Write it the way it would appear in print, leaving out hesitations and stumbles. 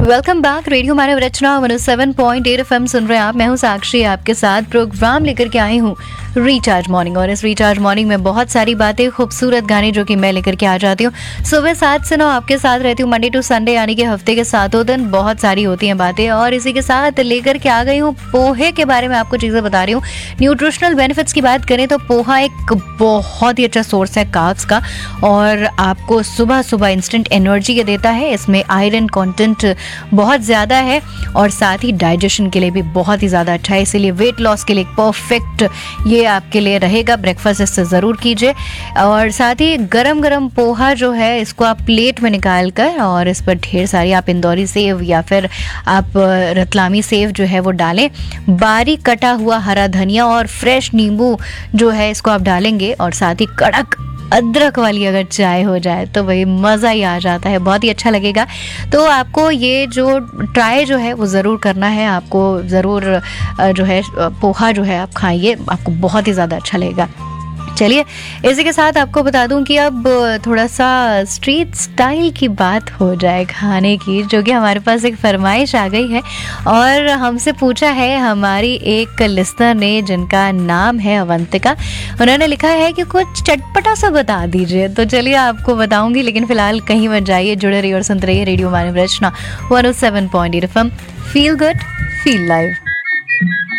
Welcome back. Radio मानव रचना 107.8 FM सुन रहे हैं आप। मैं हूं साक्षी, आपके साथ प्रोग्राम लेकर के आई हूं रिचार्ज मॉर्निंग। और इस रिचार्ज मॉर्निंग में बहुत सारी बातें, खूबसूरत गाने जो कि मैं लेकर के आ जाती हूँ। सुबह 7 से 9 आपके साथ रहती हूँ, मंडे टू संडे, यानी कि हफ्ते के 7 दिन। बहुत सारी होती हैं बातें और इसी के साथ लेकर के आ गई हूँ पोहे के बारे में आपको चीज़ें बता रही हूँ। न्यूट्रिशनल बेनिफिट्स की बात करें तो पोहा एक बहुत ही अच्छा सोर्स है कार्ब्स का और आपको सुबह सुबह इंस्टेंट एनर्जी देता है। इसमें आयरन कंटेंट बहुत ज़्यादा है और साथ ही डाइजेशन के लिए भी बहुत ही ज़्यादा अच्छा है, इसीलिए वेट लॉस के लिए परफेक्ट ये आपके लिए रहेगा। ब्रेकफास्ट इससे ज़रूर कीजिए। और साथ ही गरम गरम पोहा जो है, इसको आप प्लेट में निकाल कर और इस पर ढेर सारी आप इंदौरी सेव या फिर आप रतलामी सेव जो है वो डालें। बारीक कटा हुआ हरा धनिया और फ्रेश नींबू जो है इसको आप डालेंगे और साथ ही कड़क अदरक वाली अगर चाय हो जाए तो वही मज़ा ही आ जाता है, बहुत ही अच्छा लगेगा। तो आपको ये जो ट्राई जो है वो ज़रूर करना है, आपको ज़रूर जो है पोहा जो है आप खाइए, आपको बहुत ही ज़्यादा अच्छा लगेगा। चलिए, इसी के साथ आपको बता दूं कि अब थोड़ा सा स्ट्रीट स्टाइल की बात हो जाए खाने की, जो कि हमारे पास एक फरमाइश आ गई है और हमसे पूछा है हमारी एक लिस्नर ने, जिनका नाम है अवंतिका। उन्होंने लिखा है कि कुछ चटपटा सा बता दीजिए। तो चलिए आपको बताऊंगी, लेकिन फिलहाल कहीं मत जाइए, जुड़े रहिए और सुनते रहिए रेडियो मानव रचना 107.8 FM। Feel good, feel live.